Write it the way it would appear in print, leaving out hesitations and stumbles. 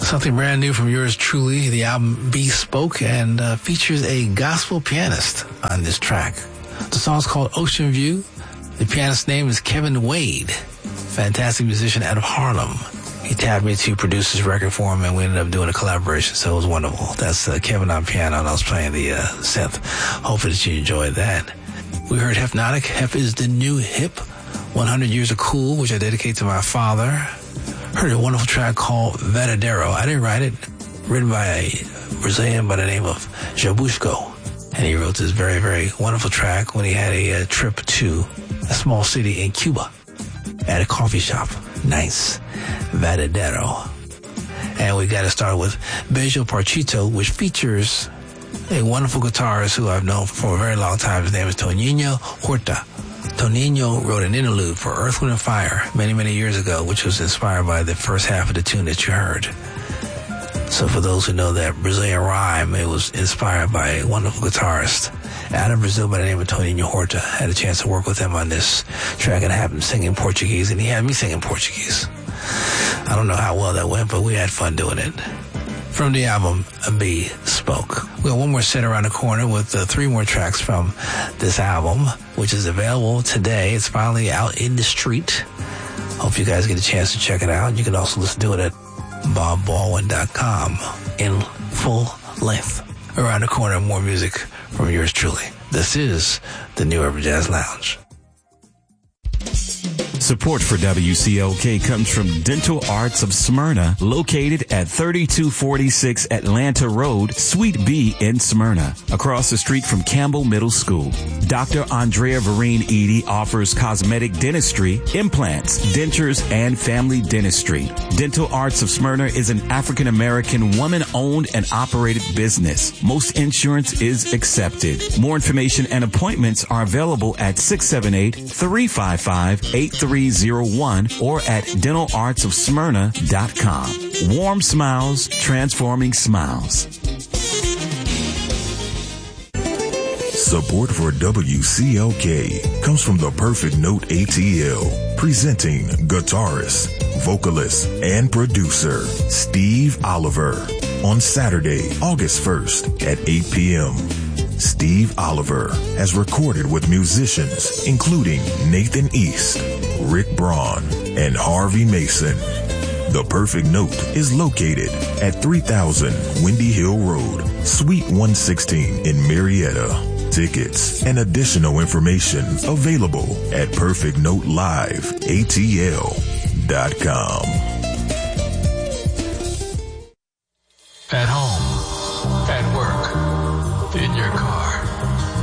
Something brand new from yours truly. The album Bespoke, and features a gospel pianist on this track. The song's called Ocean View. The pianist's name is Kevin Wade, fantastic musician out of Harlem. He tapped me to produce his record for him, and we ended up doing a collaboration, so it was wonderful. That's Kevin on piano, and I was playing the synth. Hopefully that you enjoyed that. We heard Hypnotic. Hep is the new hip. 100 Years of Cool, which I dedicate to my father. Heard a wonderful track called Verdadeiro. I didn't write it. Written by a Brazilian by the name of Jabushko. And he wrote this very, very wonderful track when he had a trip to a small city in Cuba at a coffee shop. Nice. Verdadeiro. And we got to start with Beijo Parchito, which features a wonderful guitarist who I've known for a very long time. His name is Toninho Horta. Toninho wrote an interlude for Earth, Wind & Fire many, many years ago, which was inspired by the first half of the tune that you heard. So for those who know that Brazilian rhyme, it was inspired by a wonderful guitarist out of Brazil by the name of Toninho Horta. I had a chance to work with him on this track and have him singing Portuguese, and he had me singing Portuguese. I don't know how well that went, but we had fun doing it. From the album Bespoke. We got one more set around the corner with 3 more tracks from this album, which is available today. It's finally out in the street. Hope you guys get a chance to check it out. You can also listen to it at BobBaldwin.com in full length. Around the corner, more music from yours truly. This is the New Urban Jazz Lounge. Support for WCLK comes from Dental Arts of Smyrna, located at 3246 Atlanta Road, Suite B in Smyrna, across the street from Campbell Middle School. Dr. Andrea Vereen Edie offers cosmetic dentistry, implants, dentures, and family dentistry. Dental Arts of Smyrna is an African-American woman-owned and operated business. Most insurance is accepted. More information and appointments are available at 678-355-8301 or at dentalartsofsmyrna.com. Warm smiles, transforming smiles. Support for WCLK comes from the Perfect Note ATL, presenting guitarist, vocalist, and producer Steve Oliver on Saturday, August 1st at 8 p.m. Steve Oliver has recorded with musicians including Nathan East, Rick Braun, and Harvey Mason. The Perfect Note is located at 3000 Windy Hill Road, Suite 116 in Marietta. Tickets and additional information available at perfectnoteliveatl.com.